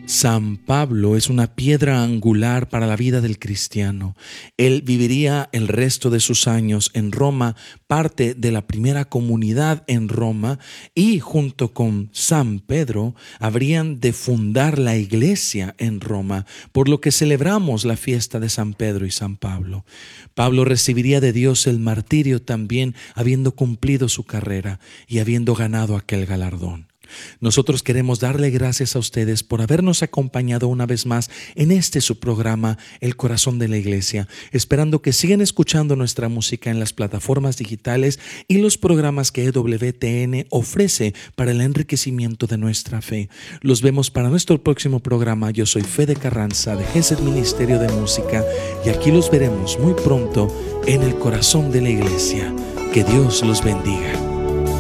San Pablo es una piedra angular para la vida del cristiano. Él viviría el resto de sus años en Roma, parte de la primera comunidad en Roma, y junto con San Pedro habrían de fundar la iglesia en Roma, por lo que celebramos la fiesta de San Pedro y San Pablo. Pablo recibiría de Dios el martirio también, habiendo cumplido su carrera y habiendo ganado aquel galardón. Nosotros queremos darle gracias a ustedes por habernos acompañado una vez más en su programa El Corazón de la Iglesia, esperando que sigan escuchando nuestra música en las plataformas digitales y los programas que EWTN ofrece para el enriquecimiento de nuestra fe. Los vemos para nuestro próximo programa. Yo soy Fede Carranza de Gesed Ministerio de Música y aquí los veremos muy pronto en El Corazón de la Iglesia. Que Dios los bendiga.